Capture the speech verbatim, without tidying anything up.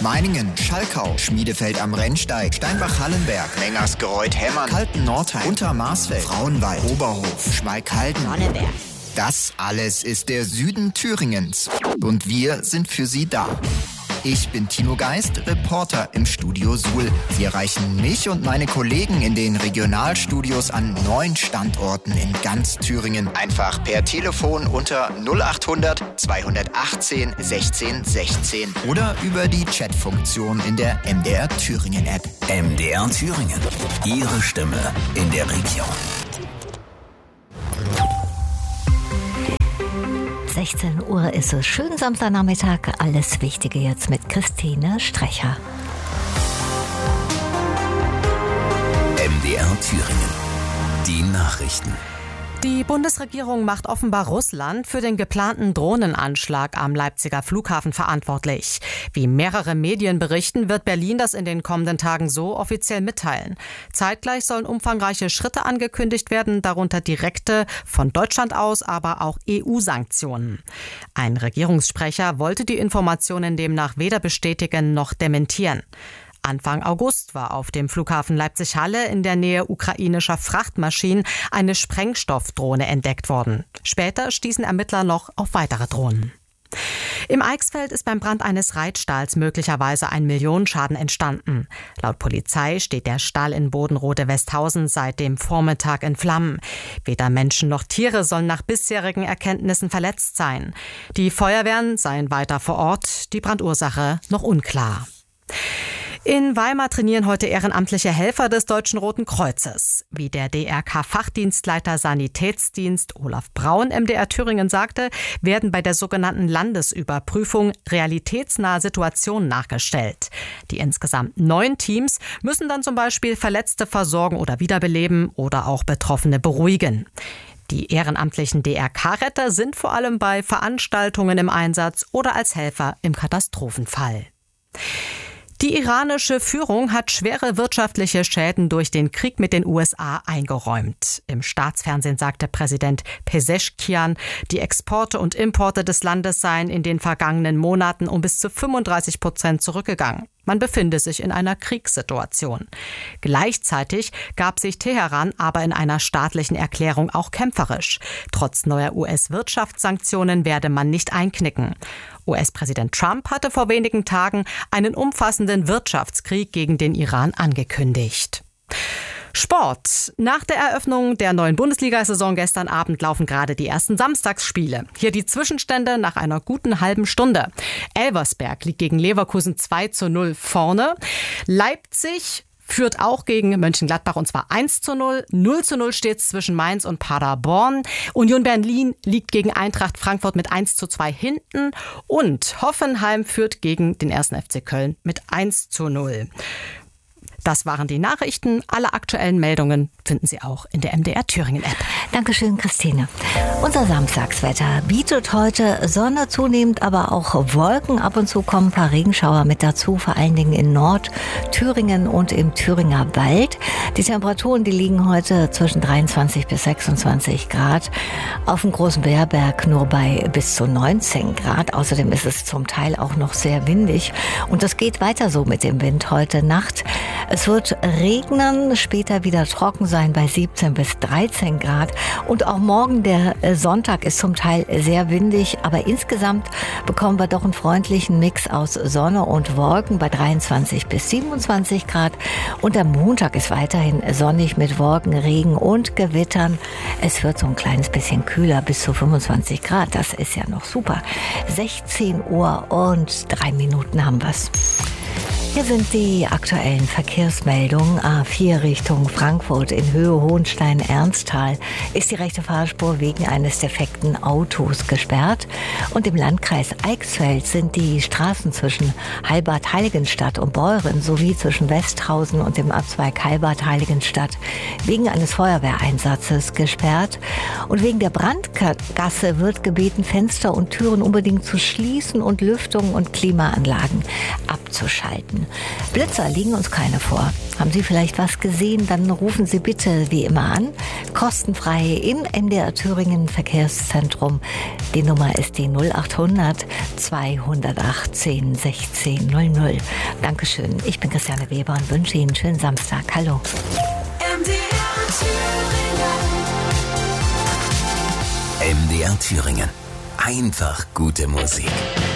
Meiningen, Schalkau, Schmiedefeld am Rennsteig, Steinbach-Hallenberg, Mengersgereuth-Hemmern, Kalten-Nordheim, Untermarsfeld, Frauenwald, Oberhof, Schmalkalden, Sonneberg. Das alles ist der Süden Thüringens. Und wir sind für Sie da. Ich bin Tino Geist, Reporter im Studio Suhl. Sie erreichen mich und meine Kollegen in den Regionalstudios an neun Standorten in ganz Thüringen. Einfach per Telefon unter null achthundert zweihundertachtzehn sechzehn sechzehn oder über die Chatfunktion in der M D R Thüringen App. M D R Thüringen. Ihre Stimme in der Region. sechzehn Uhr ist es. Schönen Samstagnachmittag. Alles Wichtige jetzt mit Christine Strecher. M D R Thüringen. Die Nachrichten. Die Bundesregierung macht offenbar Russland für den geplanten Drohnenanschlag am Leipziger Flughafen verantwortlich. Wie mehrere Medien berichten, wird Berlin das in den kommenden Tagen so offiziell mitteilen. Zeitgleich sollen umfangreiche Schritte angekündigt werden, darunter direkte von Deutschland aus, aber auch E U-Sanktionen. Ein Regierungssprecher wollte die Informationen demnach weder bestätigen noch dementieren. Anfang August war auf dem Flughafen Leipzig-Halle in der Nähe ukrainischer Frachtmaschinen eine Sprengstoffdrohne entdeckt worden. Später stießen Ermittler noch auf weitere Drohnen. Im Eichsfeld ist beim Brand eines Reitstalls möglicherweise ein Millionenschaden entstanden. Laut Polizei steht der Stall in Bodenrode-Westhausen seit dem Vormittag in Flammen. Weder Menschen noch Tiere sollen nach bisherigen Erkenntnissen verletzt sein. Die Feuerwehren seien weiter vor Ort, die Brandursache noch unklar. In Weimar trainieren heute ehrenamtliche Helfer des Deutschen Roten Kreuzes. Wie der D R K-Fachdienstleiter Sanitätsdienst Olaf Braun M D R Thüringen sagte, werden bei der sogenannten Landesüberprüfung realitätsnahe Situationen nachgestellt. Die insgesamt neun Teams müssen dann zum Beispiel Verletzte versorgen oder wiederbeleben oder auch Betroffene beruhigen. Die ehrenamtlichen D R K-Retter sind vor allem bei Veranstaltungen im Einsatz oder als Helfer im Katastrophenfall. Die iranische Führung hat schwere wirtschaftliche Schäden durch den Krieg mit den U S A eingeräumt. Im Staatsfernsehen sagte Präsident Pezeshkian, die Exporte und Importe des Landes seien in den vergangenen Monaten um bis zu fünfunddreißig Prozent zurückgegangen. Man befinde sich in einer Kriegssituation. Gleichzeitig gab sich Teheran aber in einer staatlichen Erklärung auch kämpferisch. Trotz neuer U S-Wirtschaftssanktionen werde man nicht einknicken. U S-Präsident Trump hatte vor wenigen Tagen einen umfassenden Wirtschaftskrieg gegen den Iran angekündigt. Sport. Nach der Eröffnung der neuen Bundesliga-Saison gestern Abend laufen gerade die ersten Samstagsspiele. Hier die Zwischenstände nach einer guten halben Stunde. Elversberg liegt gegen Leverkusen zwei zu null vorne. Leipzig führt auch gegen Mönchengladbach und zwar eins zu null. null zu null steht es zwischen Mainz und Paderborn. Union Berlin liegt gegen Eintracht Frankfurt mit eins zu zwei hinten. Und Hoffenheim führt gegen den ersten F C Köln mit eins zu null. Das waren die Nachrichten. Alle aktuellen Meldungen finden Sie auch in der M D R Thüringen App. Dankeschön, Christine. Unser Samstagswetter bietet heute Sonne zunehmend, aber auch Wolken. Ab und zu kommen ein paar Regenschauer mit dazu, vor allen Dingen in Nordthüringen und im Thüringer Wald. Die Temperaturen, die liegen heute zwischen dreiundzwanzig bis sechsundzwanzig Grad. Auf dem Großen Beerberg nur bei bis zu neunzehn Grad. Außerdem ist es zum Teil auch noch sehr windig. Und das geht weiter so mit dem Wind heute Nacht. Es wird regnen, später wieder trocken sein bei siebzehn bis dreizehn Grad. Und auch morgen, der Sonntag, ist zum Teil sehr windig. Aber insgesamt bekommen wir doch einen freundlichen Mix aus Sonne und Wolken bei dreiundzwanzig bis siebenundzwanzig Grad. Und der Montag ist weiterhin sonnig mit Wolken, Regen und Gewittern. Es wird so ein kleines bisschen kühler, bis zu fünfundzwanzig Grad. Das ist ja noch super. sechzehn Uhr und drei Minuten haben wir's. Hier sind die aktuellen Verkehrsmeldungen. A vier Richtung Frankfurt in Höhe Hohenstein-Ernsthal ist die rechte Fahrspur wegen eines defekten Autos gesperrt. Und im Landkreis Eichsfeld sind die Straßen zwischen Heilbad-Heiligenstadt und Beuren sowie zwischen Westhausen und dem Abzweig Heilbad-Heiligenstadt wegen eines Feuerwehreinsatzes gesperrt. Und wegen der Brandgasse wird gebeten, Fenster und Türen unbedingt zu schließen und Lüftung und Klimaanlagen ab abzuschalten. Blitzer liegen uns keine vor. Haben Sie vielleicht was gesehen? Dann rufen Sie bitte wie immer an. Kostenfrei im M D R Thüringen Verkehrszentrum. Die Nummer ist die null achthundert zweihundertachtzehn sechzehn null null. Dankeschön. Ich bin Christiane Weber und wünsche Ihnen einen schönen Samstag. Hallo. M D R Thüringen. M D R Thüringen. Einfach gute Musik.